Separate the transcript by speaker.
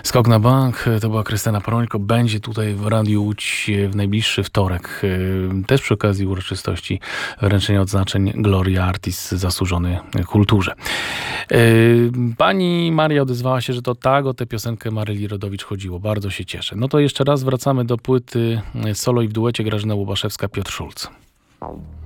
Speaker 1: Skok na bank, to była Krystyna Parońko, będzie tutaj w Radiu Łódź w najbliższy wtorek, też przy okazji uroczystości wręczenia odznaczeń Gloria Artis zasłużony kulturze. Pani Maria odezwała się, że to tak, o tę piosenkę Maryli Rodowicz chodziło. Bardzo się cieszę. No to jeszcze raz wracamy do płyty solo i w duecie Grażyna Łubaszewska, Piotr Szulc.